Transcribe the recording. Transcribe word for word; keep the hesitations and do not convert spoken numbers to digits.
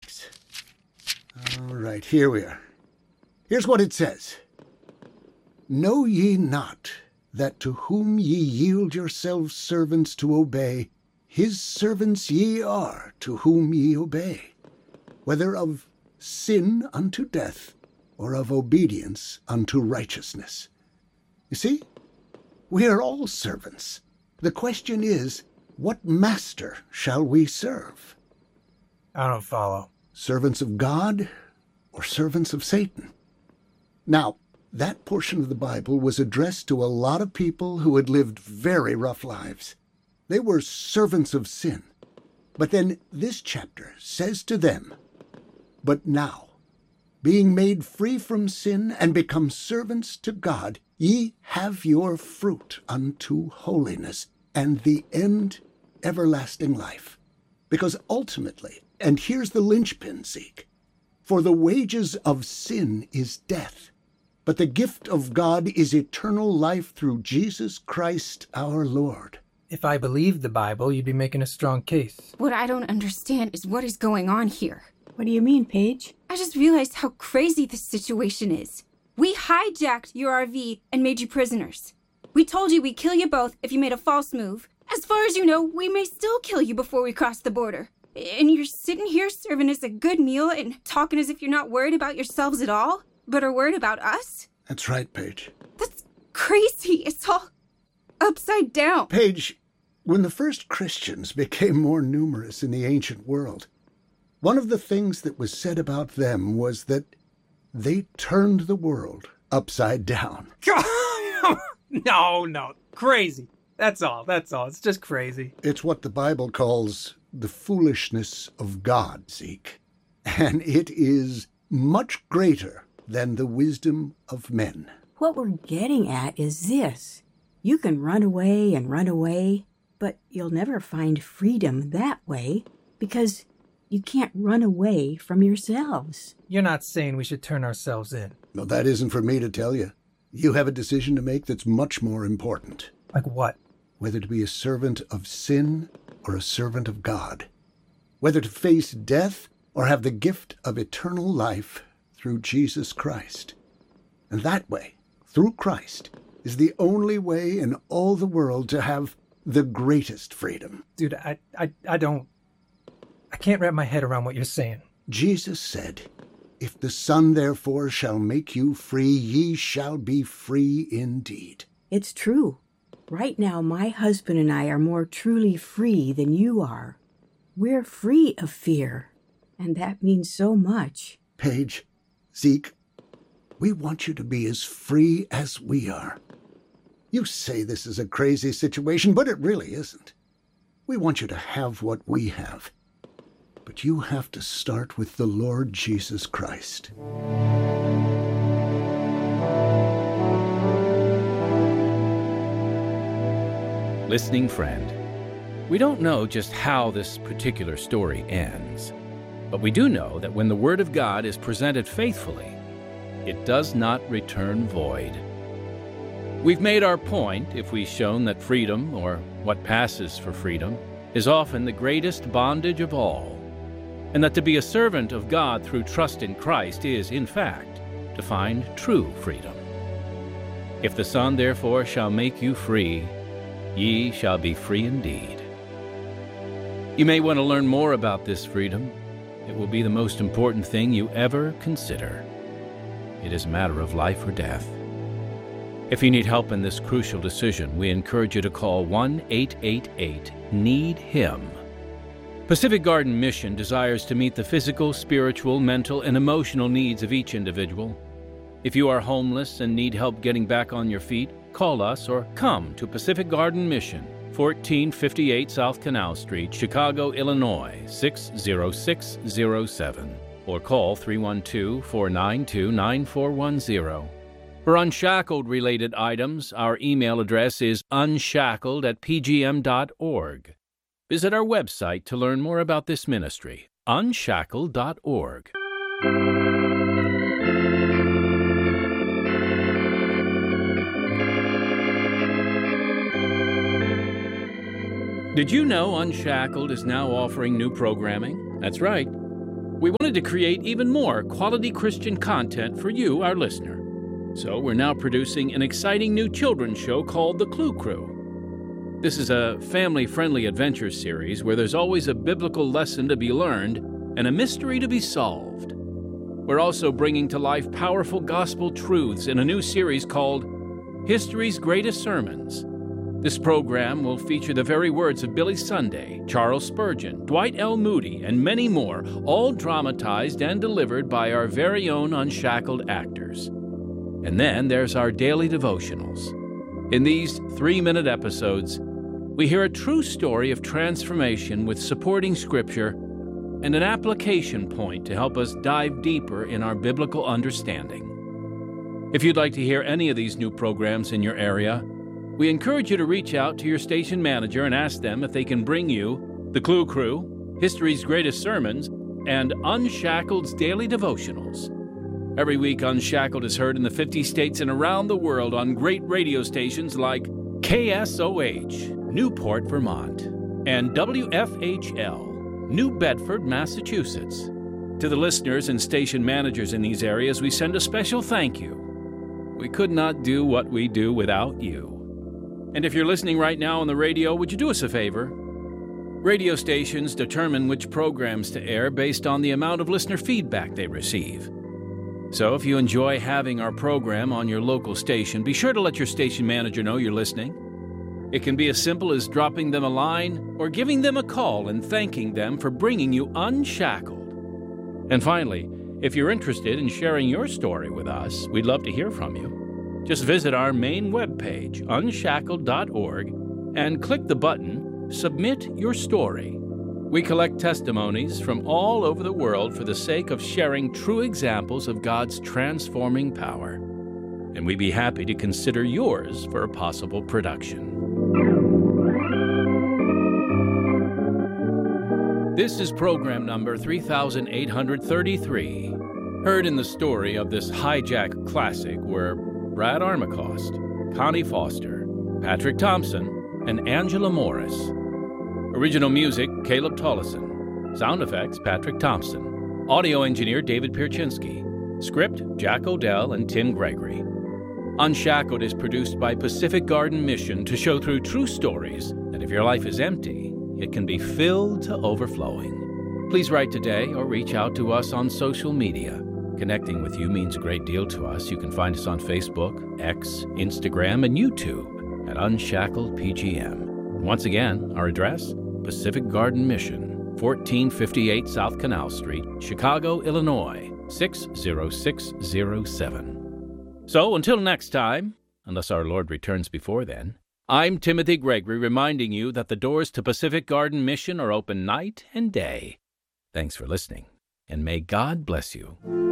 six. All right, here we are. Here's what it says. Know ye not that to whom ye yield yourselves servants to obey, his servants ye are to whom ye obey, whether of sin unto death, or of obedience unto righteousness. You see, we are all servants. The question is, what master shall we serve? I don't follow. Servants of God or servants of Satan? Now, that portion of the Bible was addressed to a lot of people who had lived very rough lives. They were servants of sin. But then this chapter says to them, but now, being made free from sin and become servants to God, ye have your fruit unto holiness, and the end everlasting life. Because ultimately, and here's the linchpin, Zeke, for the wages of sin is death, but the gift of God is eternal life through Jesus Christ our Lord. If I believed the Bible, you'd be making a strong case. What I don't understand is what is going on here. What do you mean, Paige? I just realized how crazy this situation is. We hijacked your R V and made you prisoners. We told you we'd kill you both if you made a false move. As far as you know, we may still kill you before we cross the border. And you're sitting here serving us a good meal and talking as if you're not worried about yourselves at all, but are worried about us? That's right, Paige. That's crazy. It's all upside down. Paige, when the first Christians became more numerous in the ancient world, one of the things that was said about them was that they turned the world upside down. No, no. Crazy. That's all. That's all. It's just crazy. It's what the Bible calls the foolishness of God, Zeke. And it is much greater than the wisdom of men. What we're getting at is this. You can run away and run away, but you'll never find freedom that way because you can't run away from yourselves. You're not saying we should turn ourselves in. No, that isn't for me to tell you. You have a decision to make that's much more important. Like what? Whether to be a servant of sin or a servant of God. Whether to face death or have the gift of eternal life through Jesus Christ. And that way, through Christ, is the only way in all the world to have the greatest freedom. Dude, I, I, I don't... I can't wrap my head around what you're saying. Jesus said, if the Son therefore shall make you free, ye shall be free indeed. It's true. Right now, my husband and I are more truly free than you are. We're free of fear, and that means so much. Paige, Zeke, we want you to be as free as we are. You say this is a crazy situation, but it really isn't. We want you to have what we have. But you have to start with the Lord Jesus Christ. Listening friend, we don't know just how this particular story ends, but we do know that when the Word of God is presented faithfully, it does not return void. We've made our point if we've shown that freedom, or what passes for freedom, is often the greatest bondage of all, and that to be a servant of God through trust in Christ is, in fact, to find true freedom. If the Son therefore shall make you free, ye shall be free indeed. You may want to learn more about this freedom. It will be the most important thing you ever consider. It is a matter of life or death. If you need help in this crucial decision, we encourage you to call one eight eight eight need him. Pacific Garden Mission desires to meet the physical, spiritual, mental, and emotional needs of each individual. If you are homeless and need help getting back on your feet, call us or come to Pacific Garden Mission, fourteen fifty-eight South Canal Street, Chicago, Illinois, six zero six zero seven, or call three one two, four nine two, nine four one zero. For Unshackled-related items, our email address is unshackled at p g m dot org. Visit our website to learn more about this ministry, unshackled dot org. Did you know Unshackled is now offering new programming? That's right. We wanted to create even more quality Christian content for you, our listener. So we're now producing an exciting new children's show called The Clue Crew. This is a family-friendly adventure series where there's always a biblical lesson to be learned and a mystery to be solved. We're also bringing to life powerful gospel truths in a new series called History's Greatest Sermons. This program will feature the very words of Billy Sunday, Charles Spurgeon, Dwight L. Moody, and many more, all dramatized and delivered by our very own unshackled actors. And then there's our daily devotionals. In these three-minute episodes, we hear a true story of transformation with supporting scripture and an application point to help us dive deeper in our biblical understanding. If you'd like to hear any of these new programs in your area, we encourage you to reach out to your station manager and ask them if they can bring you The Clue Crew, History's Greatest Sermons, and Unshackled's Daily Devotionals. Every week, Unshackled is heard in the fifty states and around the world on great radio stations like K S O H, Newport, Vermont, and W F H L, New Bedford, Massachusetts. To the listeners and station managers in these areas, we send a special thank you. We could not do what we do without you. And if you're listening right now on the radio, would you do us a favor? Radio stations determine which programs to air based on the amount of listener feedback they receive. So if you enjoy having our program on your local station, be sure to let your station manager know you're listening. It can be as simple as dropping them a line or giving them a call and thanking them for bringing you Unshackled. And finally, if you're interested in sharing your story with us, we'd love to hear from you. Just visit our main webpage, unshackled dot org, and click the button, Submit Your Story. We collect testimonies from all over the world for the sake of sharing true examples of God's transforming power. And we'd be happy to consider yours for a possible production. This is program number three thousand eight hundred thirty-three. Heard in the story of this hijack classic were Brad Armacost, Connie Foster, Patrick Thompson, and Angela Morris. Original music, Caleb Tollison. Sound effects, Patrick Thompson. Audio engineer, David Pierczynski. Script, Jack Odell and Tim Gregory. Unshackled is produced by Pacific Garden Mission to show through true stories that if your life is empty, it can be filled to overflowing. Please write today or reach out to us on social media. Connecting with you means a great deal to us. You can find us on Facebook, X, Instagram, and YouTube at Unshackled P G M. Once again, our address, Pacific Garden Mission, fourteen fifty-eight South Canal Street, Chicago, Illinois, six zero six zero seven. So until next time, unless our Lord returns before then, I'm Timothy Gregory reminding you that the doors to Pacific Garden Mission are open night and day. Thanks for listening, and may God bless you.